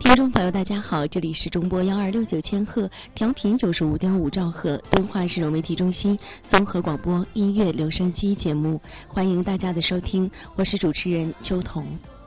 听众朋友，大家好，这里是中波1269千赫，调频95.5兆赫，敦化市融媒体中心综合广播音乐留声机节目，欢迎大家的收听，我是主持人秋彤。